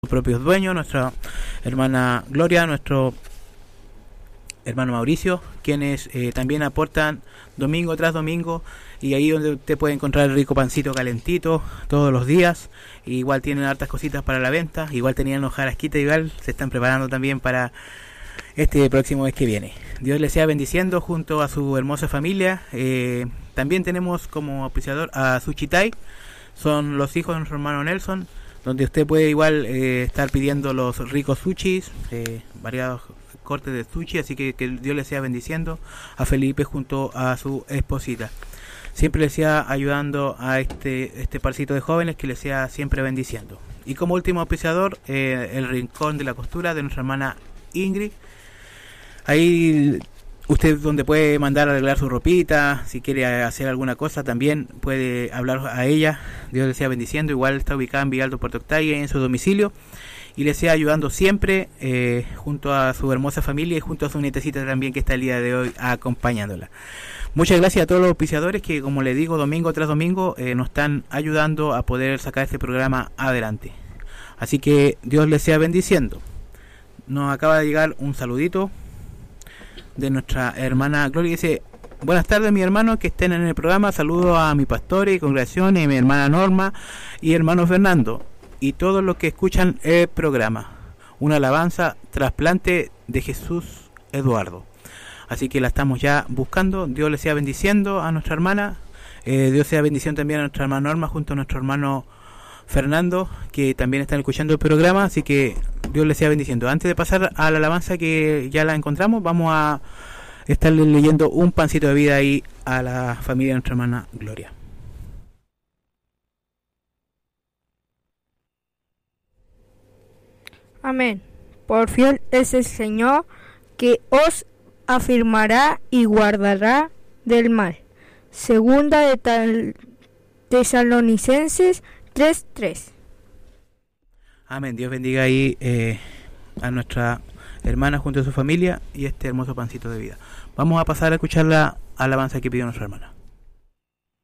propios dueños, nuestra hermana Gloria, nuestro hermano Mauricio, quienes también aportan domingo tras domingo, y ahí donde usted puede encontrar el rico pancito calentito todos los días. Igual tienen hartas cositas para la venta, igual tenían los jarasquitas, igual se están preparando también para este próximo mes que viene. Dios les sea bendiciendo junto a su hermosa familia. También tenemos como auspiciador a Suchitai, son los hijos de nuestro hermano Nelson, donde usted puede igual estar pidiendo los ricos sushis, variados cortes de sushi, así que Dios les sea bendiciendo a Felipe junto a su esposita. Siempre les sea ayudando a este parcito de jóvenes, que les sea siempre bendiciendo. Y como último auspiciador, el Rincón de la Costura de nuestra hermana Ingrid. Ahí usted donde puede mandar a arreglar su ropita, si quiere hacer alguna cosa también puede hablar a ella. Dios le sea bendiciendo. Igual está ubicada en Vigaldo, Puerto Octavio, en su domicilio, y le sea ayudando siempre junto a su hermosa familia y junto a su nietecita también, que está el día de hoy acompañándola. Muchas gracias a todos los auspiciadores que, como le digo, domingo tras domingo nos están ayudando a poder sacar este programa adelante. Así que Dios les sea bendiciendo. Nos acaba de llegar un saludito de nuestra hermana Gloria. Dice: buenas tardes, mi hermano, que estén en el programa. Saludos a mi pastor y congregaciones, mi hermana Norma y hermano Fernando y todos los que escuchan el programa. Una alabanza, trasplante de Jesús Eduardo. Así que la estamos ya buscando. Dios le sea bendiciendo a nuestra hermana. Dios sea bendición también a nuestra hermana Norma junto a nuestro hermano Fernando, que también están escuchando el programa. Así que Dios les sea bendiciendo. Antes de pasar a la alabanza, que ya la encontramos, vamos a estar leyendo un pancito de vida ahí a la familia de nuestra hermana Gloria. Amén. Por fiel es el Señor, que os afirmará y guardará del mal. Segunda de Tesalonicenses 3:3. Amén. Dios bendiga ahí a nuestra hermana junto a su familia y este hermoso pancito de vida. Vamos a pasar a escuchar la alabanza que pidió nuestra hermana.